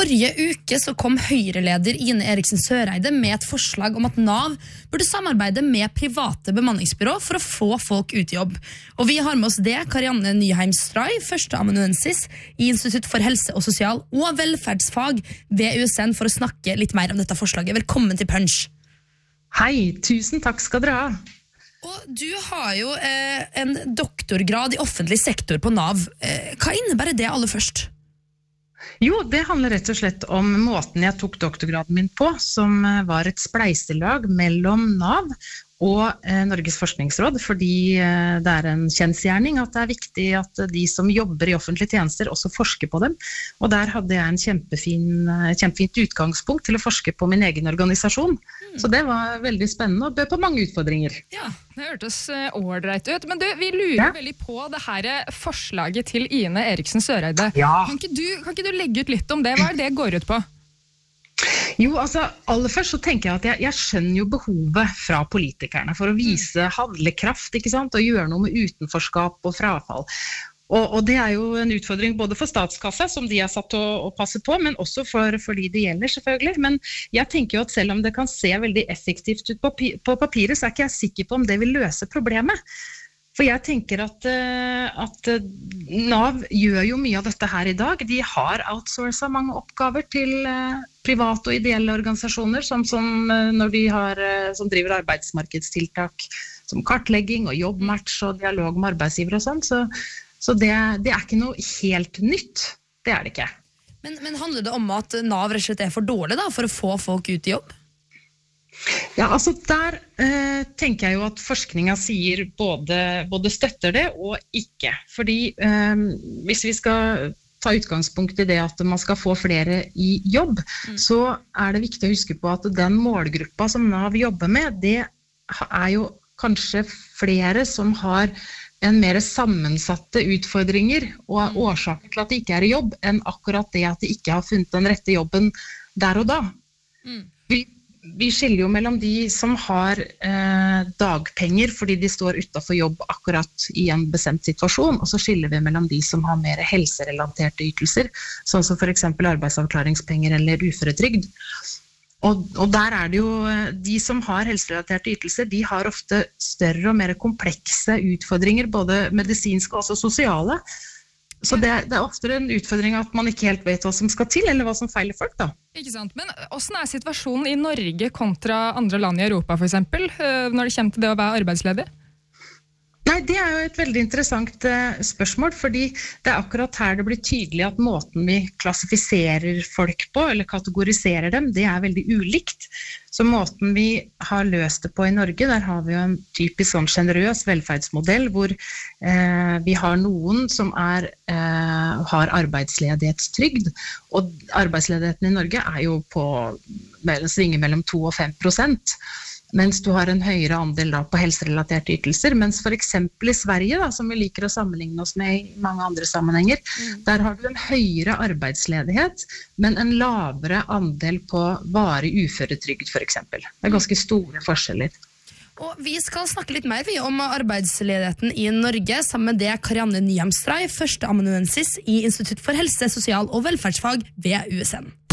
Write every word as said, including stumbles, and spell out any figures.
Forrige uke så kom Høyre-leder Ine Eriksen Søreide med et forslag om at NAV burde samarbeide med private bemanningsbyrå for å få folk ut i jobb. Og vi har med oss det, Karianne Nyheim Stray, førsteamanuensis i Institutt for helse og sosial og velferdsfag ved U S N, for å snakke litt mer om dette forslaget. Velkommen til Punch. Hei, tusen takk skal dere ha. Og du har jo eh, en doktorgrad i offentlig sektor på NAV. Eh, hva innebærer det aller først? Jo, det handler rett og slett om måten jeg tok doktorgraden min på, som var et spleiselag mellom NAV og eh, Norges forskningsråd, fordi eh, det er en kjensgjerning at det er viktig at de som jobber i offentlige tjenester også forsker på dem. Og der hadde jeg en kjempefin, kjempefint utgangspunkt til å forske på min egen organisasjon. Mm. Så det var veldig spennende og bød på mange utfordringer. Ja, det hørtes ordreit ut. Men du, vi lurer ja. veldig på det her forslaget til Ine Eriksen Søreide. Ja. Kan ikke du, kan ikke du legge ut litt om det? Hva er det går ut på? Jo, altså, aller først så tenker jeg at jeg, jeg skjønner jo behovet fra politikerne for å vise handlekraft, ikke sant, og gjøre noe med utenforskap og frafall. Og, og det er jo en utfordring både for statskassa, som de har satt å, å passe på, men også for, for de det gjelder, selvfølgelig. Men jeg tenker jo at selv om det kan se veldig effektivt ut på, på papiret, så er ikke jeg sikker på om det vil løse problemet. For jeg tenker at, at NAV gjør jo mye av dette her i dag. De har outsourcet mange oppgaver til private og ideelle organisasjoner, som, som, når de har, som driver arbeidsmarkedstiltak, som kartlegging og jobbmatch og dialog med arbeidsgiver og sånn. Så, så det, det er ikke noe helt nytt. Det er det ikke. Men, men handler det om at NAV rett og slett er for dårlig da, for å få folk ut i jobb? Ja, altså der eh, tenker jeg jo at forskningen sier både, både støtter det og ikke. Fordi eh, hvis vi skal ta utgangspunkt i det at man skal få flere i jobb, mm. så er det viktig å huske på at den målgruppa som NAV jobber med, det er jo kanskje flere som har en mer sammensatte utfordringer og årsaker til at de ikke er i jobb, enn akkurat det at de ikke har funnet den rette jobben der og da. Mm. Vi Vi skiller jo mellom de som har eh, dagpenger fordi de står utenfor jobb akkurat i en bestemt situasjon, og så skiller vi mellom de som har mer helserelaterte ytelser, sånn som for eksempel arbeidsavklaringspenger eller uføretrygd. Og, og der er det jo, de som har helserelaterte ytelser, de har ofte større og mer komplekse utfordringer, både medisinske og også sosiale. Så det, det er ofte en utfordring at man ikke helt vet hva som skal til, eller hva som feiler folk da. Ikke sant, men hvordan er situasjonen i Norge kontra andre land i Europa for eksempel, når det kommer til det å være arbeidsledig? Nei, det er jo et veldig interessant uh, spørsmål, fordi det er akkurat her det blir tydelig at måten vi klassifiserer folk på, eller kategoriserer dem, det er veldig ulikt. Så måten vi har løst det på i Norge, der har vi jo en typisk sånn generøs velferdsmodell, hvor eh, vi har noen som er, eh, har arbeidsledighetstrygd, og arbeidsledigheten i Norge er jo på svinger mellom to og fem prosent. Mens du har en høyere andel da på helserelaterte ytelser, mens for eksempel i Sverige, da, som vi liker å sammenligne oss med i mange andre sammenhenger, mm. der har du en høyere arbeidsledighet, men en lavere andel på varig uføretrygd for eksempel. Det er ganske store forskjeller. Og vi skal snakke litt mer om arbeidsledigheten i Norge, sammen med det Karianne Nyheim Stray, førsteamanuensis i Institutt for helse, sosial og velferdsfag ved U S N.